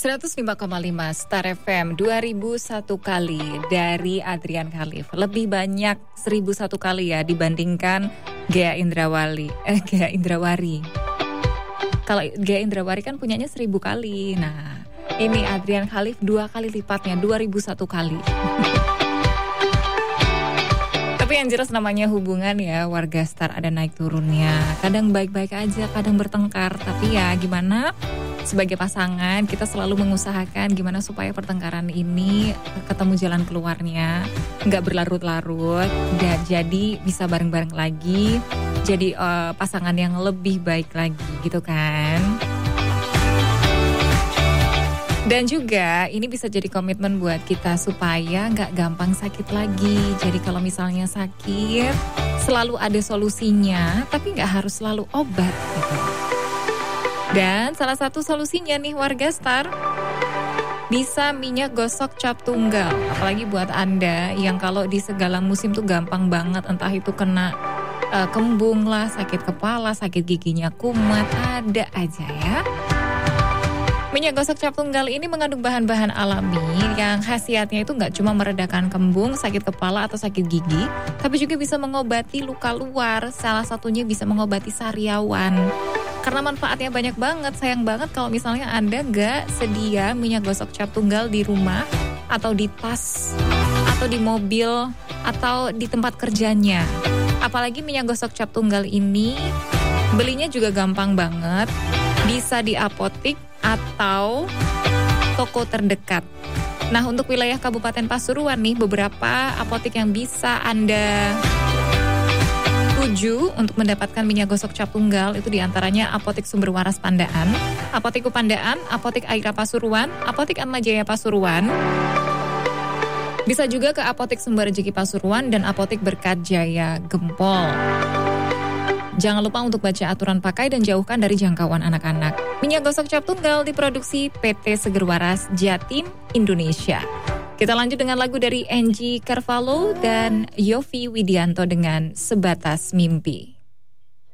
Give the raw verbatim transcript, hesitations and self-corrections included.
seratus lima koma lima Star F M, dua ribu satu kali dari Adrian Khalif. Lebih banyak seribu satu kali ya dibandingkan Ghea Indrawali. Eh, Ghea Indrawari. Kalau Ghea Indrawari kan punyanya seribu kali. Nah, ini Adrian Khalif dua kali lipatnya, dua ribu satu kali. Tapi yang jelas namanya hubungan ya, warga Star ada naik turunnya. Kadang baik-baik aja, kadang bertengkar. Tapi ya gimana? Sebagai pasangan, kita selalu mengusahakan gimana supaya pertengkaran ini ketemu jalan keluarnya, nggak berlarut-larut, dan jadi bisa bareng-bareng lagi, jadi uh, pasangan yang lebih baik lagi, gitu kan? Dan juga ini bisa jadi komitmen buat kita supaya nggak gampang sakit lagi. Jadi kalau misalnya sakit, selalu ada solusinya, tapi nggak harus selalu obat, gitu. Dan salah satu solusinya nih warga Star, bisa minyak gosok cap tunggal. Apalagi buat Anda yang kalau di segala musim tuh gampang banget, entah itu kena uh, kembung lah, sakit kepala, sakit giginya kumat, ada aja ya. Minyak gosok cap tunggal ini mengandung bahan-bahan alami yang khasiatnya itu nggak cuma meredakan kembung, sakit kepala atau sakit gigi, tapi juga bisa mengobati luka luar. Salah satunya bisa mengobati sariawan. Karena manfaatnya banyak banget, sayang banget kalau misalnya Anda nggak sedia minyak gosok cap tunggal di rumah, atau di tas, atau di mobil, atau di tempat kerjanya. Apalagi minyak gosok cap tunggal ini, belinya juga gampang banget, bisa di apotik atau toko terdekat. Nah, untuk wilayah Kabupaten Pasuruan nih, beberapa apotik yang bisa Anda tuju untuk mendapatkan minyak gosok cap tunggal itu diantaranya Apotik Sumber Waras Pandaan, Apotik Upandaan, Apotik Aira Pasuruan, Apotik Atmajaya Pasuruan. Bisa juga ke Apotik Sumber Rezeki Pasuruan dan Apotik Berkat Jaya Gempol. Jangan lupa untuk baca aturan pakai dan jauhkan dari jangkauan anak-anak. Minyak gosok cap tunggal diproduksi P T Seger Waras Jatim Indonesia. Kita lanjut dengan lagu dari Angie Carvalho dan Yovie Widianto dengan Sebatas Mimpi.